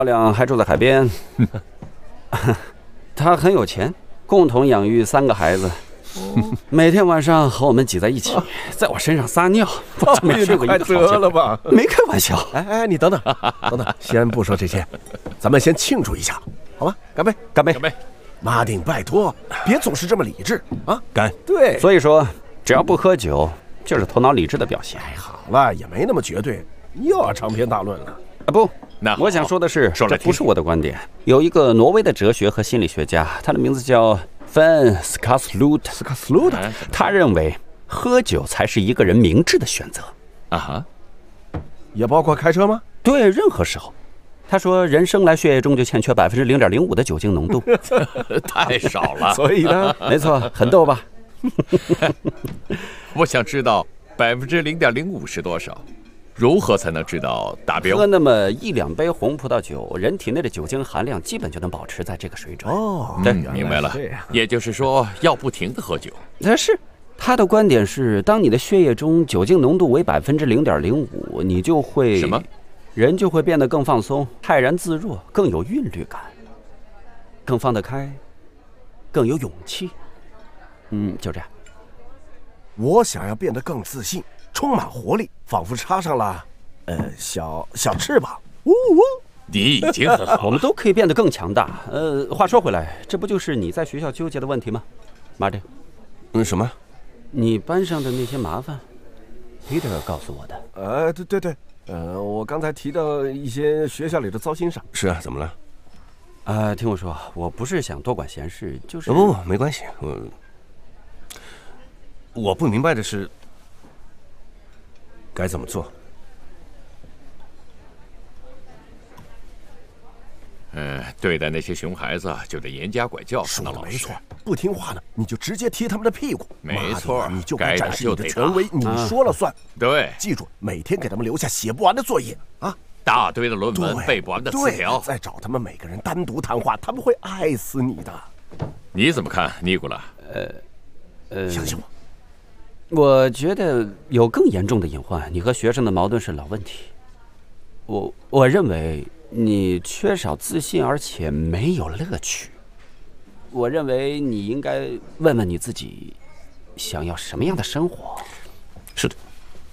漂亮，还住在海边。他很有钱，共同养育3个孩子。每天晚上和我们挤在一起，在我身上撒尿。我怎么睡过一个好觉了吧？ 没开玩笑。 哎，你等等，先不说这些，咱们先庆祝一下，好吗？干杯！ 干杯！ 干杯！ 马丁，拜托，别总是这么理智啊！ 干！ 对， 所以说，只要不喝酒，就是头脑理智的表现。 哎，好了，也没那么绝对，你又要长篇大论了。 不， 那我想说的是， 说来这不是我的观点。有一个挪威的哲学和心理学家，他的名字叫芬斯卡斯鲁特。他认为喝酒才是一个人明智的选择。 啊哈， 也包括开车吗？ 对，任何时候。他说，人生来血液中就欠缺0.05%的酒精浓度， 太少了。 所以呢， 没错，很逗吧？ 我想知道0.05%是多少？如何才能知道达标？ 喝那么1-2杯红葡萄酒，人体内的酒精含量基本就能保持在这个水准。 对，明白了。也就是说，要不停的喝酒。 是。他的观点是，当你的血液中酒精浓度为0.05%，你就会什么？ 人就会变得更放松、泰然自若，更有韵律感，更放得开，更有勇气。就这样。 我想要变得更自信，充满活力，仿佛插上了小翅膀。呜呜！ 你已经很好， 我们都可以变得更强大。话说回来，这不就是你在学校纠结的问题吗，马丁？ 什么？ 你班上的那些麻烦 ，Peter 告诉我的。 对，我刚才提到一些学校里的糟心事。是啊，怎么了？ 听我说，我不是想多管闲事，就是不，没关系。我不明白的是，该怎么做。 对待那些熊孩子就得严加管教。 说的没错，不听话呢，你就直接踢他们的屁股。 没错， 你就该展示你的权威，你说了算。 对， 记住，每天给他们留下写不完的作业啊， 大堆的论文，背不完的词条。 再找他们每个人单独谈话，他们会爱死你的。 你怎么看，尼古拉？ 相信我。我觉得有更严重的隐患。你和学生的矛盾是老问题。我认为你缺少自信，而且没有乐趣。我认为你应该问问你自己，想要什么样的生活。 是的。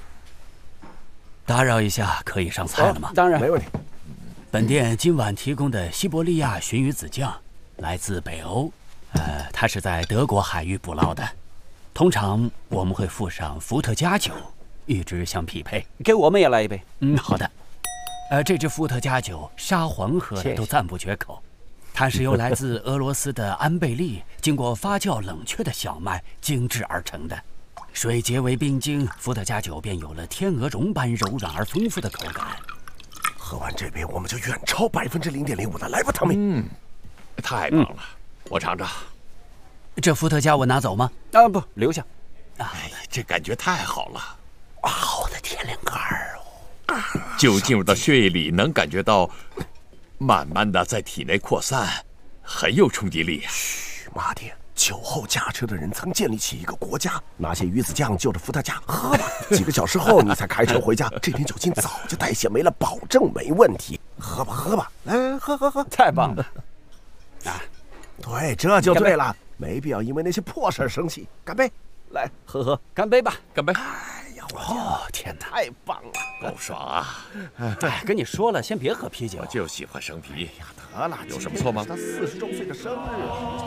打扰一下，可以上菜了吗？ 当然， 没问题。 本店今晚提供的西伯利亚鲟鱼子酱来自北欧，它是在德国海域捕捞的。通常我们会附上伏特加酒，与之相匹配。 给我们也来一杯。 好的。这支伏特加酒沙皇喝的都赞不绝口。它是由来自俄罗斯的安贝利经过发酵冷却的小麦精制而成的，水结为冰晶，伏特加酒便有了天鹅绒般柔软而丰富的口感。 喝完这杯，我们就远超0.05%的。来吧，汤米。 太棒了，我尝尝。 这伏特加我拿走吗？ 不，留下。 这感觉太好了。 我的天灵盖儿酒进入到血液里，能感觉到慢慢的在体内扩散，很有冲击力。 嘘，马丁，酒后驾车的人曾建立起一个国家，拿些鱼子酱就着伏特加喝吧。几个小时后你才开车回家，这点酒精早就代谢没了，保证没问题。喝吧，来，喝， 太棒了。 对，这就对了，没必要因为那些破事生气。干杯，来喝， 干杯吧， 干杯。 天哪，太棒了， 够爽啊！ 跟你说了，先别喝啤酒。 我就喜欢生啤。 得了， 有什么错吗？ 他40周岁的生日。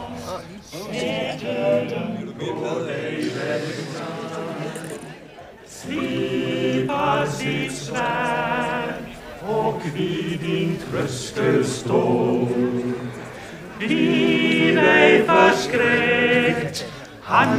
Sleep as it slept, och vid din tröskelstånd. Bli dig förskräckt, han